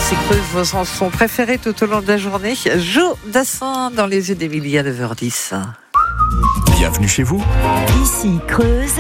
C'est Creuse, vos chansons préférées tout au long de la journée. Jo Dassin dans les yeux d'Emilie à 9h10. Bienvenue chez vous. Ici Creuse.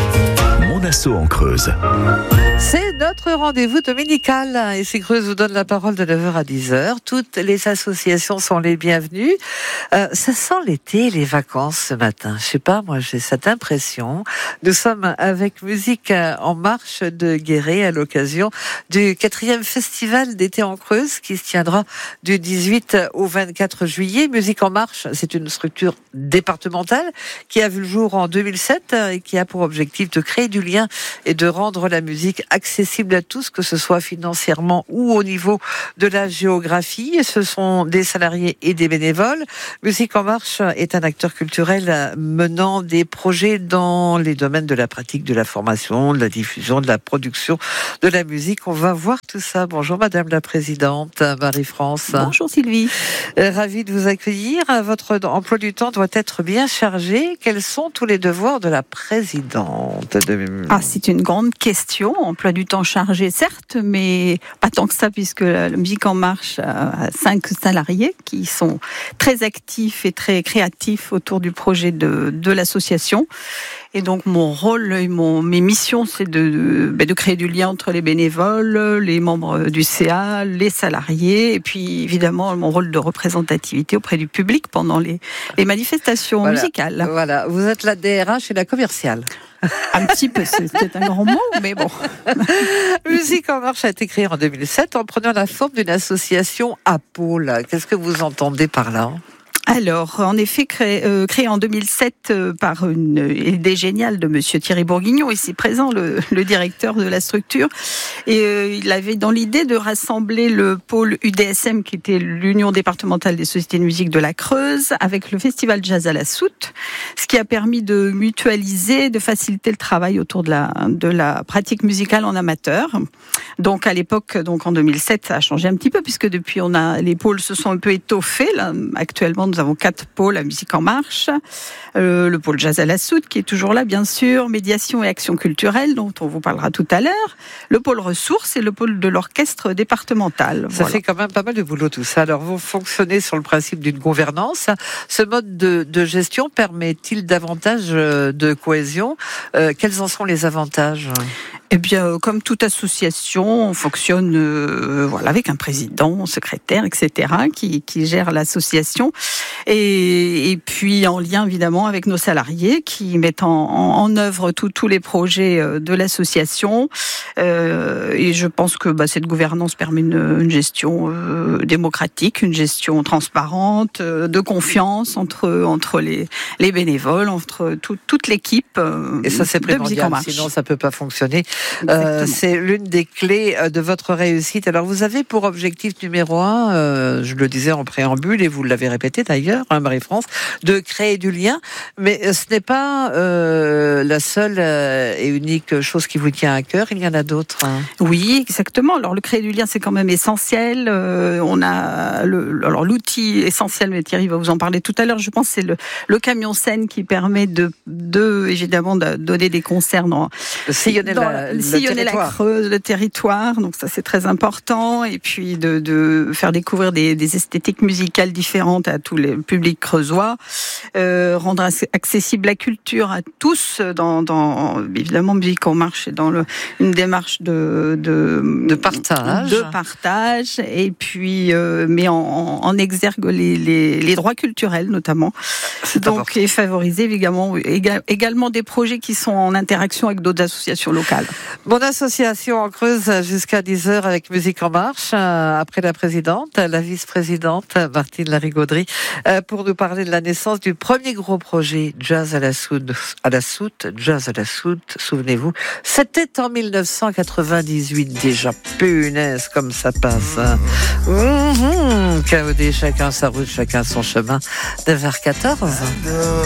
Mon assaut en Creuse. C'est notre rendez-vous dominical. Ici Creuse vous donne la parole de 9h à 10h. Toutes les associations sont les bienvenues. Ça sent l'été, les vacances ce matin. Je sais pas, moi j'ai cette impression. Nous sommes avec Musique en marche de Guéret à l'occasion du 4e festival d'été en Creuse qui se tiendra du 18 au 24 juillet. Musique en marche, c'est une structure départementale qui a vu le jour en 2007 et qui a pour objectif de créer du lien et de rendre la musique accessible à tous, que ce soit financièrement ou au niveau de la géographie. Ce sont des salariés et des bénévoles. Musique en marche est un acteur culturel menant des projets dans les domaines de la pratique, de la formation, de la diffusion, de la production de la musique. On va voir tout ça. Bonjour Madame la Présidente, Marie-France. Bonjour Sylvie. Ravie de vous accueillir. Votre emploi du temps doit être bien chargé. Quels sont tous les devoirs de la Présidente C'est une grande question. Emploi du temps chargé, certes, mais pas tant que ça, puisque la Musique en marche a 5 salariés qui sont très actifs et très créatifs autour du projet de l'association. Et donc mon rôle et mes missions, c'est de créer du lien entre les bénévoles, les membres du CA, les salariés, et puis évidemment mon rôle de représentativité auprès du public pendant les manifestations musicales. Voilà, vous êtes la DRH et la commerciale. Un petit peu, c'est un grand mot, mais bon. Musique en marche a été créée en 2007 en prenant la forme d'une association à pôle. Qu'est-ce que vous entendez par là ? Alors, en effet, créé en 2007 par une idée géniale de Monsieur Thierry Bourguignon, ici présent, le directeur de la structure. Et il avait dans l'idée de rassembler le pôle UDSM, qui était l'Union départementale des sociétés de musique de la Creuse, avec le festival Jazz à la Soute, ce qui a permis de mutualiser, de faciliter le travail autour de la pratique musicale en amateur. Donc, à l'époque, en 2007, ça a changé un petit peu, puisque depuis, les pôles se sont un peu étoffés. Là, actuellement, nous avons 4 pôles à Musique en marche. Le pôle Jazz à la Soute, qui est toujours là, bien sûr. Médiation et action culturelle, dont on vous parlera tout à l'heure. Le pôle ressources et le pôle de l'orchestre départemental. Ça fait quand même pas mal de boulot, tout ça. Alors, vous fonctionnez sur le principe d'une gouvernance. Ce mode de gestion permet-il davantage de cohésion ? Quels en sont les avantages ? Eh bien, comme toute association, on fonctionne avec un président, un secrétaire, etc., qui gère l'association. Et puis, en lien, évidemment, avec nos salariés qui mettent en œuvre tous les projets de l'association. Et je pense que cette gouvernance permet une gestion démocratique, une gestion transparente, de confiance entre les bénévoles, entre toute l'équipe. Et ça, c'est primordial, sinon ça peut pas fonctionner. C'est l'une des clés de votre réussite. Alors, vous avez pour objectif numéro 1, je le disais en préambule, et vous l'avez répété d'ailleurs, Marie-France, de créer du lien. Mais ce n'est pas la seule et unique chose qui vous tient à cœur. Il y en a d'autres. Oui, exactement. Alors, le créer du lien, c'est quand même essentiel. On a l'outil essentiel, mais Thierry va vous en parler tout à l'heure. Je pense que c'est le camion scène qui permet évidemment de donner des concerts sillonner la Creuse, le territoire, donc ça c'est très important, et puis de faire découvrir des esthétiques musicales différentes à tous les publics creusois, rendre accessible la culture à tous, dans évidemment Musique en marche et dans une démarche de partage, et puis mais en exergue les droits culturels notamment, donc et favoriser également des projets qui sont en interaction avec d'autres associations locales. Mon association en Creuse jusqu'à 10h avec Musique en marche, après la présidente, la vice-présidente Martine Larigauderie, pour nous parler de la naissance du premier gros projet Jazz à la Soute, Jazz à la Soute, souvenez-vous, c'était en 1998 déjà, punaise comme ça passe. KOD, chacun sa route, chacun son chemin, 9h14.